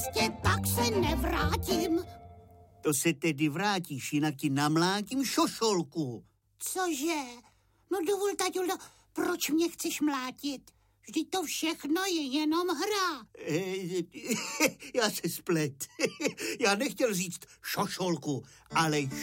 Pak se nevrátím. To se tedy vrátíš, jinak ti namlátím šošolku. Cože? No dovol, taťuldo, proč mě chceš mlátit? Vždyť to všechno je jenom hra. Já se splet. Já nechtěl říct šošolku, ale